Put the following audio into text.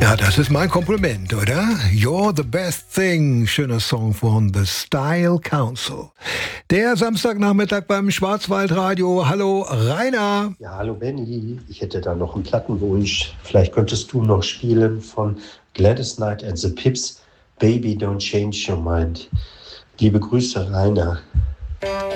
Ja, das ist mein Kompliment, oder? You're the best thing. Schöner Song von The Style Council. Der Samstagnachmittag beim Schwarzwaldradio. Hallo, Rainer. Ja, hallo Benny. Ich hätte da noch einen Plattenwunsch. Vielleicht könntest du noch spielen von Gladys Knight and the Pips. Baby, don't change your mind. Liebe Grüße, Rainer.